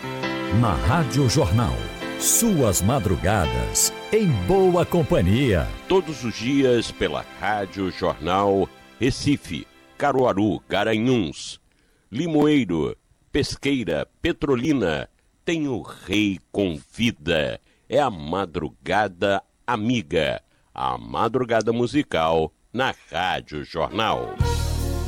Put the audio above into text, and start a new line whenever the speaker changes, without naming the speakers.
Na Rádio Jornal, suas madrugadas em boa companhia.
Todos os dias pela Rádio Jornal Recife, Caruaru, Garanhuns, Limoeiro, Pesqueira, Petrolina. Tem o Rei Convida. É a madrugada amiga, a madrugada musical na Rádio Jornal.